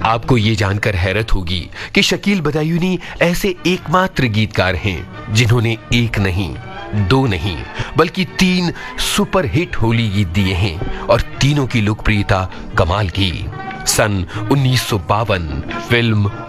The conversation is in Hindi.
आपको ये जानकर हैरत होगी कि शकील बदायूनी ऐसे एकमात्र गीतकार हैं जिन्होंने एक नहीं, दो नहीं, बल्कि 3 सुपरहिट होली गीत दिए हैं और तीनों की लोकप्रियता कमाल की। सन 1952 फिल्म